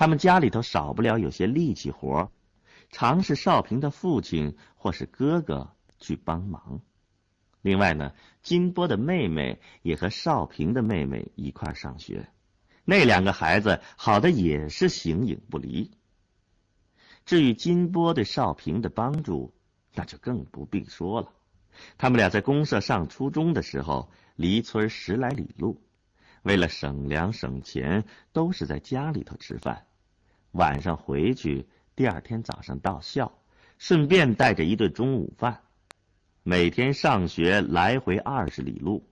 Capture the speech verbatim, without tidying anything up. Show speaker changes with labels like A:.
A: 他们家里头少不了有些力气活，常是少平的父亲或是哥哥去帮忙。另外呢，金波的妹妹也和少平的妹妹一块上学，那两个孩子好的也是形影不离。至于金波对少平的帮助，那就更不必说了。他们俩在公社上初中的时候，离村十来里路，为了省粮省钱，都是在家里头吃饭，晚上回去，第二天早上到校，顺便带着一顿中午饭。每天上学来回二十里路，